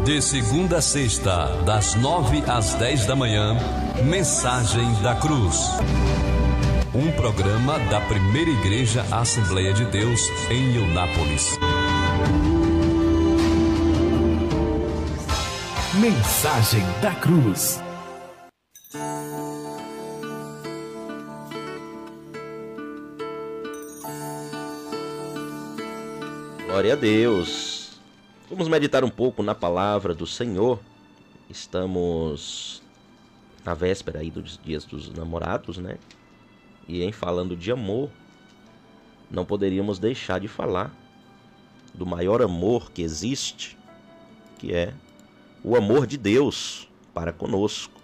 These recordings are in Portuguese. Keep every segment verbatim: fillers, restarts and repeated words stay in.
De segunda a sexta, das nove às dez da manhã, Mensagem da Cruz. Um programa da Primeira Igreja Assembleia de Deus em Eunápolis. Mensagem da Cruz. Glória a Deus. Vamos meditar um pouco na palavra do Senhor. Estamos na véspera aí dos dias dos namorados, né? E em falando de amor, não poderíamos deixar de falar do maior amor que existe, que é o amor de Deus para conosco.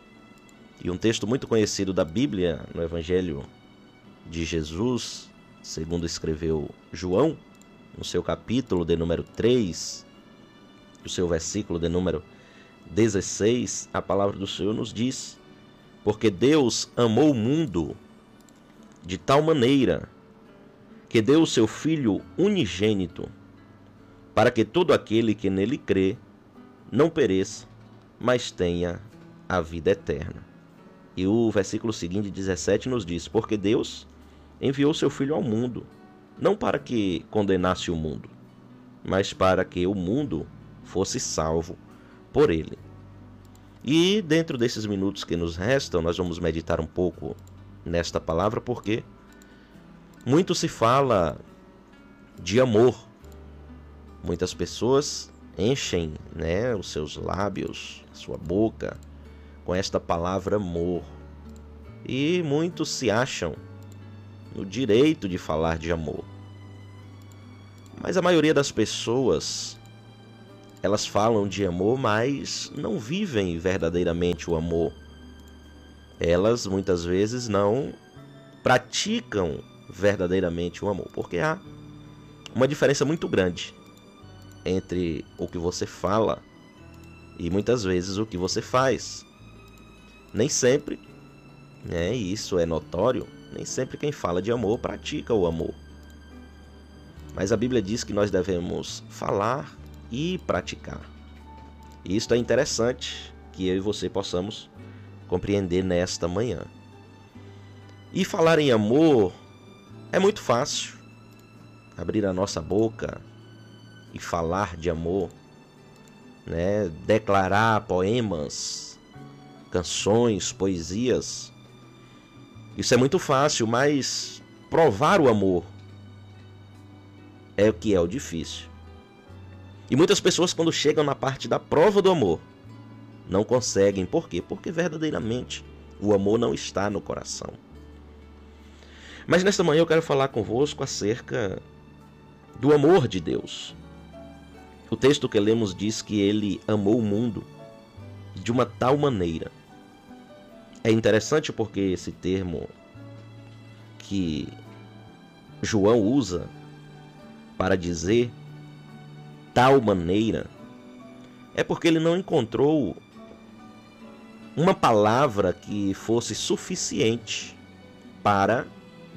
E um texto muito conhecido da Bíblia, no Evangelho de Jesus, segundo escreveu João, no seu capítulo de número três, o seu versículo de número dezesseis, a palavra do Senhor nos diz: porque Deus amou o mundo de tal maneira que deu o seu Filho unigênito, para que todo aquele que nele crê não pereça, mas tenha a vida eterna. E o versículo seguinte, dezessete, nos diz: porque Deus enviou seu Filho ao mundo, não para que condenasse o mundo, mas para que o mundo fosse salvo por ele. E dentro desses minutos que nos restam, nós vamos meditar um pouco nesta palavra, porque muito se fala de amor. Muitas pessoas enchem, né, os seus lábios, a sua boca, com esta palavra amor. E muitos se acham no direito de falar de amor. Mas a maioria das pessoas, elas falam de amor, mas não vivem verdadeiramente o amor. Elas muitas vezes não praticam verdadeiramente o amor, porque há uma diferença muito grande entre o que você fala e muitas vezes o que você faz. Nem sempre, né, e isso é notório, nem sempre quem fala de amor pratica o amor. Mas a Bíblia diz que nós devemos falar e praticar. E isso é interessante que eu e você possamos compreender nesta manhã. E falar em amor é muito fácil. Abrir a nossa boca e falar de amor, né? Declarar poemas, canções, poesias. Isso é muito fácil, mas provar o amor é o que é o difícil. E muitas pessoas, quando chegam na parte da prova do amor, não conseguem. Por quê? Porque verdadeiramente o amor não está no coração. Mas nesta manhã eu quero falar convosco acerca do amor de Deus. O texto que lemos diz que ele amou o mundo de uma tal maneira. É interessante porque esse termo que João usa para dizer tal maneira é porque ele não encontrou uma palavra que fosse suficiente para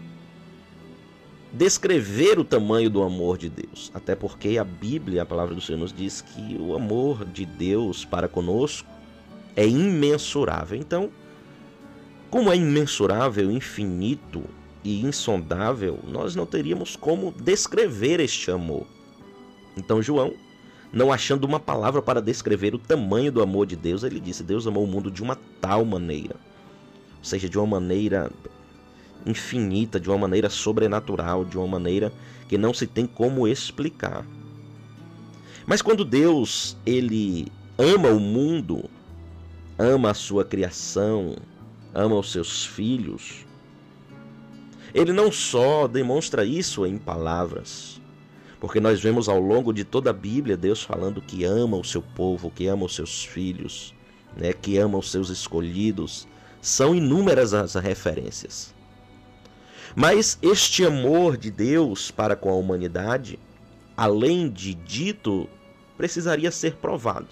descrever o tamanho do amor de Deus. Até porque a Bíblia, a palavra do Senhor, nos diz que o amor de Deus para conosco é imensurável. Então, como é imensurável, infinito e insondável, nós não teríamos como descrever este amor. Então João, não achando uma palavra para descrever o tamanho do amor de Deus, ele disse: Deus amou o mundo de uma tal maneira, ou seja, de uma maneira infinita, de uma maneira sobrenatural, de uma maneira que não se tem como explicar. Mas quando Deus, ele ama o mundo, ama a sua criação, ama os seus filhos, ele não só demonstra isso em palavras, porque nós vemos ao longo de toda a Bíblia Deus falando que ama o seu povo, que ama os seus filhos, né, que ama os seus escolhidos. São inúmeras as referências. Mas este amor de Deus para com a humanidade, além de dito, precisaria ser provado.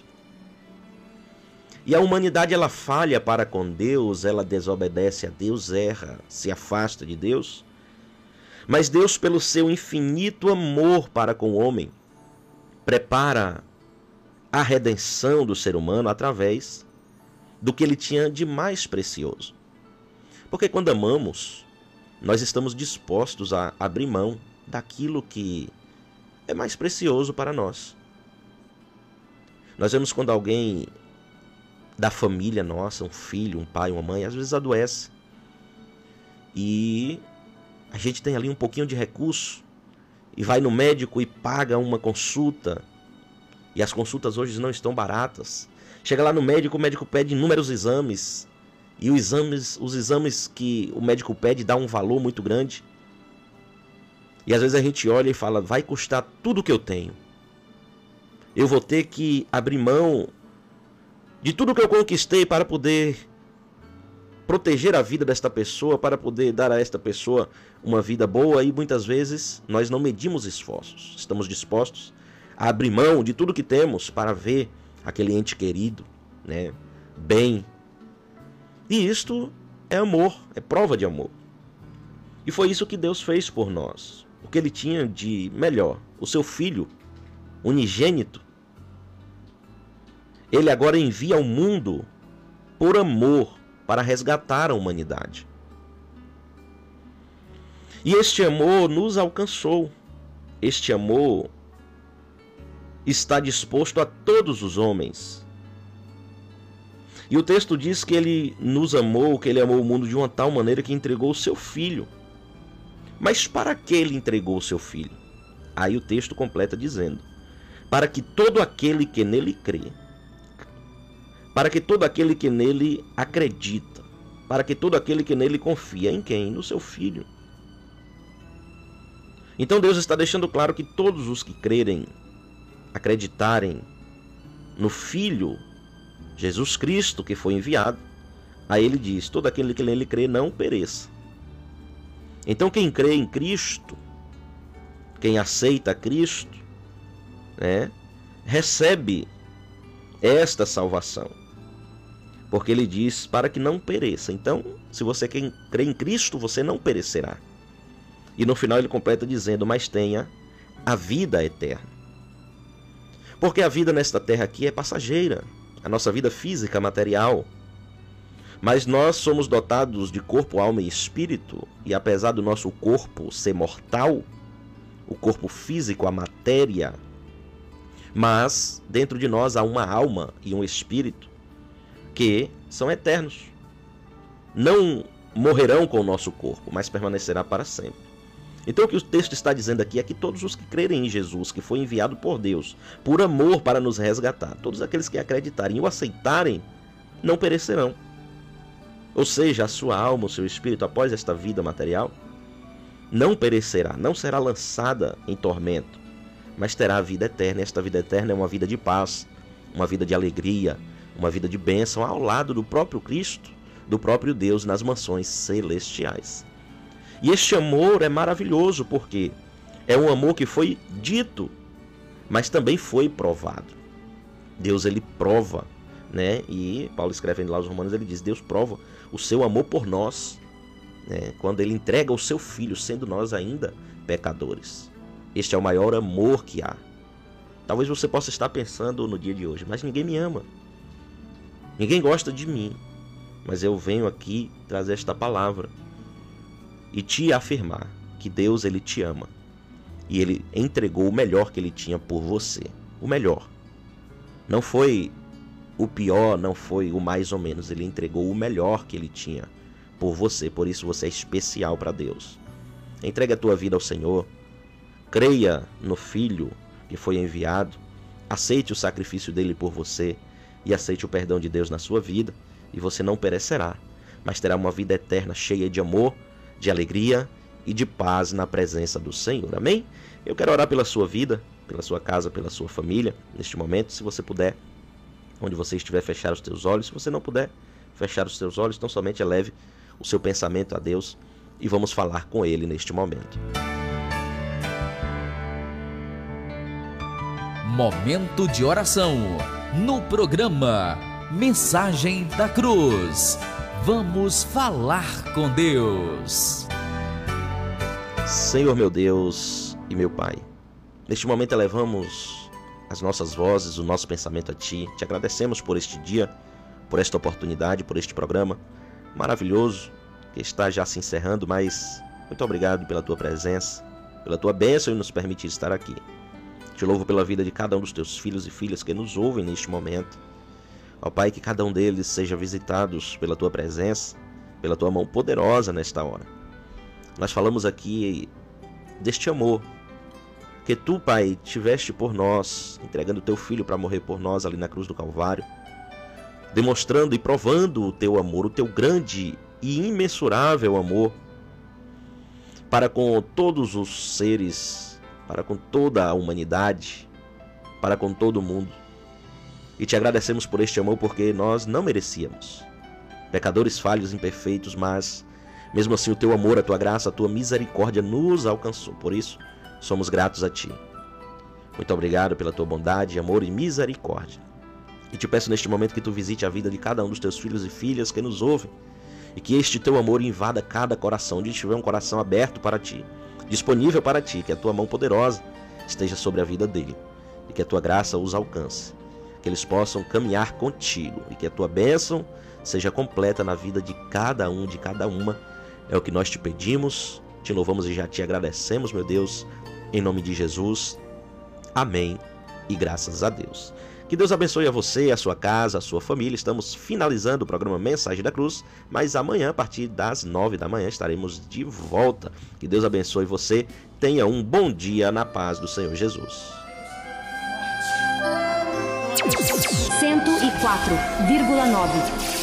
E a humanidade, ela falha para com Deus, ela desobedece a Deus, erra, se afasta de Deus. Mas Deus, pelo seu infinito amor para com o homem, prepara a redenção do ser humano através do que ele tinha de mais precioso. Porque quando amamos, nós estamos dispostos a abrir mão daquilo que é mais precioso para nós. Nós vemos quando alguém da família nossa, um filho, um pai, uma mãe, às vezes adoece. E a gente tem ali um pouquinho de recurso e vai no médico e paga uma consulta. E as consultas hoje não estão baratas. Chega lá no médico, o médico pede inúmeros exames. E os exames, os exames que o médico pede dá um valor muito grande. E às vezes a gente olha e fala, vai custar tudo que eu tenho. Eu vou ter que abrir mão de tudo que eu conquistei para poder proteger a vida desta pessoa, para poder dar a esta pessoa uma vida boa. E muitas vezes nós não medimos esforços. Estamos dispostos a abrir mão de tudo que temos para ver aquele ente querido, né, bem. E isto é amor, é prova de amor. E foi isso que Deus fez por nós. O que ele tinha de melhor, o seu filho unigênito, ele agora envia ao mundo por amor, para resgatar a humanidade. E este amor nos alcançou. Este amor está disposto a todos os homens. E o texto diz que ele nos amou, que ele amou o mundo de uma tal maneira que entregou o seu filho. Mas para que ele entregou o seu filho? Aí o texto completa dizendo, para que todo aquele que nele crê, para que todo aquele que nele acredita, para que todo aquele que nele confia, em quem? No seu filho. Então Deus está deixando claro que todos os que crerem, acreditarem no Filho, Jesus Cristo, que foi enviado, a ele diz, todo aquele que nele crê não pereça. Então quem crê em Cristo, quem aceita Cristo, né, recebe esta salvação. Porque ele diz para que não pereça. Então, se você crê em Cristo, você não perecerá. E no final ele completa dizendo, mas tenha a vida eterna. Porque a vida nesta terra aqui é passageira. A nossa vida física, material. Mas nós somos dotados de corpo, alma e espírito. E apesar do nosso corpo ser mortal, o corpo físico, a matéria, mas dentro de nós há uma alma e um espírito que são eternos. Não morrerão com o nosso corpo, mas permanecerá para sempre. Então o que o texto está dizendo aqui é que todos os que crerem em Jesus, que foi enviado por Deus, por amor para nos resgatar, todos aqueles que acreditarem e o aceitarem, não perecerão. Ou seja, a sua alma, o seu espírito, após esta vida material, não perecerá, não será lançada em tormento, mas terá a vida eterna. E esta vida eterna é uma vida de paz, uma vida de alegria, uma vida de bênção ao lado do próprio Cristo, do próprio Deus nas mansões celestiais. E este amor é maravilhoso porque é um amor que foi dito, mas também foi provado. Deus, ele prova, né? E Paulo escrevendo lá aos Romanos, ele diz, Deus prova o seu amor por nós, né, quando ele entrega o seu Filho, sendo nós ainda pecadores. Este é o maior amor que há. Talvez você possa estar pensando no dia de hoje, mas ninguém me ama. Ninguém gosta de mim. Mas eu venho aqui trazer esta palavra e te afirmar que Deus, ele te ama. E ele entregou o melhor que ele tinha por você. O melhor. Não foi o pior, não foi o mais ou menos. Ele entregou o melhor que ele tinha por você. Por isso você é especial para Deus. Entregue a tua vida ao Senhor. Creia no Filho que foi enviado. Aceite o sacrifício dele por você. E aceite o perdão de Deus na sua vida. E você não perecerá, mas terá uma vida eterna cheia de amor, de alegria e de paz na presença do Senhor. Amém? Eu quero orar pela sua vida, pela sua casa, pela sua família, neste momento. Se você puder, onde você estiver, fechar os teus olhos. Se você não puder fechar os teus olhos, então somente eleve o seu pensamento a Deus e vamos falar com Ele neste momento. Momento de oração no programa Mensagem da Cruz. Vamos falar com Deus. Senhor meu Deus e meu Pai, neste momento elevamos as nossas vozes, o nosso pensamento a Ti. Te agradecemos por este dia, por esta oportunidade, por este programa maravilhoso que está já se encerrando, mas muito obrigado pela Tua presença, pela Tua bênção e nos permitir estar aqui. Te louvo pela vida de cada um dos Teus filhos e filhas que nos ouvem neste momento. Ó Pai, que cada um deles seja visitados pela Tua presença, pela Tua mão poderosa nesta hora. Nós falamos aqui deste amor que Tu, Pai, tiveste por nós, entregando o Teu Filho para morrer por nós ali na cruz do Calvário, demonstrando e provando o Teu amor, o Teu grande e imensurável amor para com todos os seres, para com toda a humanidade, para com todo o mundo. E Te agradecemos por este amor porque nós não merecíamos. Pecadores falhos, imperfeitos, mas mesmo assim o Teu amor, a Tua graça, a Tua misericórdia nos alcançou. Por isso, somos gratos a Ti. Muito obrigado pela Tua bondade, amor e misericórdia. E Te peço neste momento que Tu visite a vida de cada um dos Teus filhos e filhas que nos ouvem, e que este Teu amor invada cada coração, onde tiver um coração aberto para Ti, disponível para Ti, que a Tua mão poderosa esteja sobre a vida dele, e que a Tua graça os alcance, que eles possam caminhar contigo, e que a Tua bênção seja completa na vida de cada um, de cada uma. É o que nós Te pedimos, Te louvamos e já Te agradecemos, meu Deus, em nome de Jesus. Amém e graças a Deus. Que Deus abençoe a você, a sua casa, a sua família. Estamos finalizando o programa Mensagem da Cruz, mas amanhã, a partir das nove da manhã, estaremos de volta. Que Deus abençoe você. Tenha um bom dia na paz do Senhor Jesus. cento e quatro vírgula nove